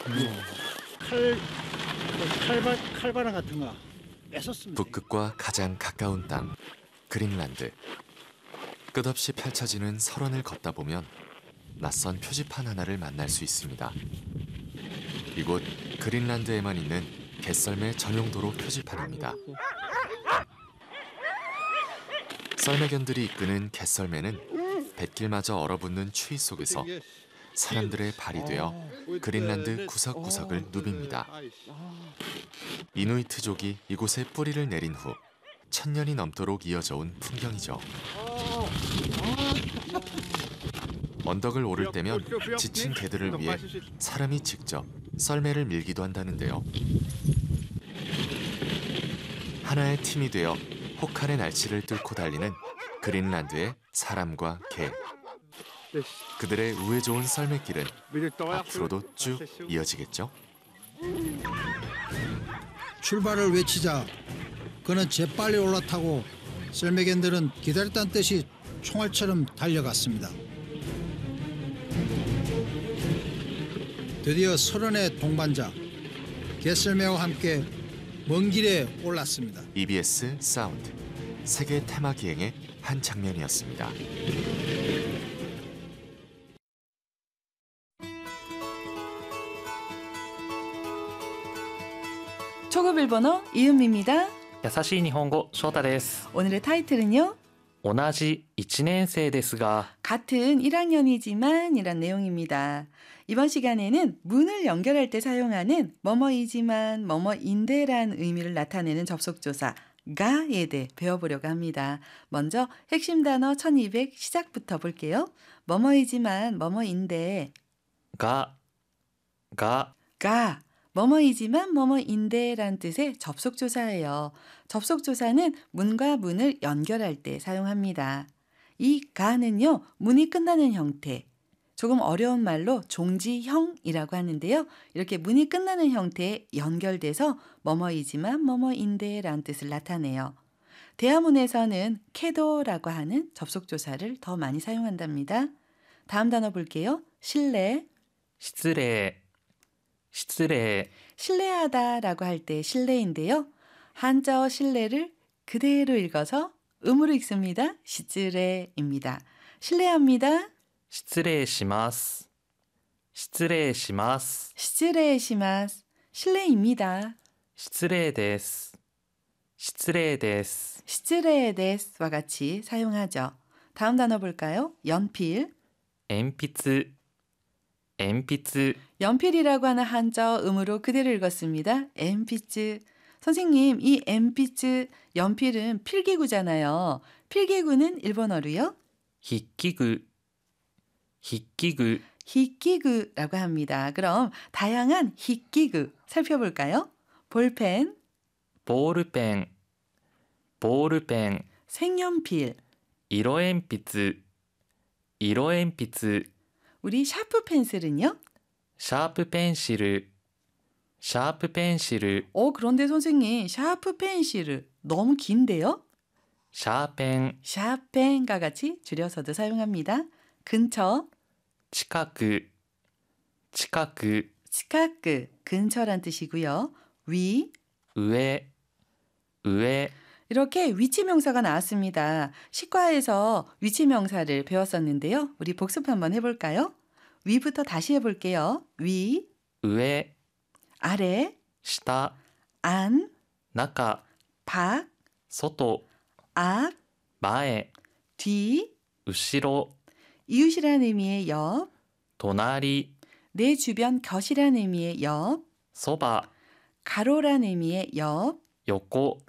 칼, 칼바람 같은 거 뺏었습니다. 북극과 가장 가까운 땅, 그린란드. 끝없이 펼쳐지는 설원을 걷다 보면 낯선 표지판 하나를 만날 수 있습니다. 이곳 그린란드에만 있는 개썰매 전용 도로 표지판입니다. 썰매견들이 이끄는 개썰매는 뱃길마저 얼어붙는 추위 속에서 사람들의 발이 되어 그린란드 구석구석을 누빕니다. 이누이트족이 이곳에 뿌리를 내린 후 1000년이 넘도록 이어져 온 풍경이죠. 언덕을 오를 때면 지친 개들을 위해 사람이 직접 썰매를 밀기도 한다는데요. 하나의 팀이 되어 혹한의 날씨를 뚫고 달리는 그린란드의 사람과 개. 그들의 우애 좋은 썰매길은 앞으로도 쭉 이어지겠죠? 출발을 외치자 그는 재빨리 올라타고 썰매견들은 기다렸다는 뜻이 총알처럼 달려갔습니다. 드디어 설원의 동반자 개썰매와 함께 먼 길에 올랐습니다. EBS 사운드 세계 테마 기행의 한 장면이었습니다. 초급 일본어 이은미입니다. 優しい日本語翔太です。 오늘의 타이틀은요. 同じ1年生ですが 같은 1학년이지만 이란 내용입니다. 이번 시간에는 문을 연결할 때 사용하는 뭐뭐이지만 뭐뭐인데란 의미를 나타내는 접속조사 가에 대해 배워보려고 합니다. 먼저 핵심 단어 1200 시작부터 볼게요. 뭐뭐이지만 뭐뭐인데 가 뭐뭐이지만 뭐뭐인데란 뜻의 접속조사예요. 접속조사는 문과 문을 연결할 때 사용합니다. 이 가는요, 문이 끝나는 형태, 조금 어려운 말로 종지형이라고 하는데요. 이렇게 문이 끝나는 형태에 연결돼서 뭐뭐이지만 뭐뭐인데란 뜻을 나타내요. 대화문에서는 캐도라고 하는 접속조사를 더 많이 사용한답니다. 다음 단어 볼게요. 실례. 失礼 신뢰하다라고 할 때 신뢰인데요. 한자어 신뢰를 그대로 읽어서 음으로 읽습니다. 시즈레입니다. 신뢰합니다. 失礼します失礼します 시즈레시마스. 신뢰입니다. 失礼です失礼です 시즈레데스와 같이 사용하죠. 다음 단어 볼까요? 연필. 鉛筆 연필이라고 하는 한자어 음으로 그대로 읽었습니다.鉛筆. 선생님, 이鉛筆, 연필은 필기구잖아요. 필기구는 일본어로요? 筆記具 히키구라고 합니다. 그럼 다양한 히키구 살펴볼까요? 볼펜, ボールペン 색연필, 色鉛筆 우리 샤프 펜슬은요? シャープペンシル 그런데 선생님, 샤프 펜실을 너무 긴데요? シャーペン 샤펜과 같이 줄여서도 사용합니다. 근처, 近く 치카크, 근처란 뜻이고요. 위, 上 이렇게 위치명사가 나왔습니다. 치과에서 위치명사를 배웠었는데요. 우리 복습 한번 해볼까요? 위부터 다시 해볼게요. 위, 上 아래, 下 안, 中 밖, 外 앞, 前 뒤, 後ろ 이웃이라는 의미의 옆, 隣 내 주변 곁이라는 의미의 옆, そば 가로라는 의미의 옆, 横